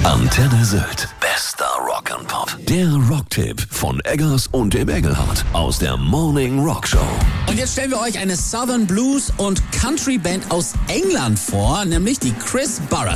Antenne Sylt. Bester Rock'n'Pop. Der Rocktipp von Eggers und dem Engelhardt aus der Morning Rock Show. Und jetzt stellen wir euch eine Southern Blues und Country Band aus England vor, nämlich die Chris Barras.